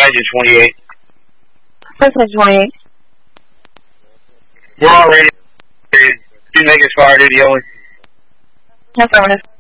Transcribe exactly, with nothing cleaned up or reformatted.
Engine twenty-eight. First Engine twenty-eight. We're already. Two niggas fire duty only. Affirmative.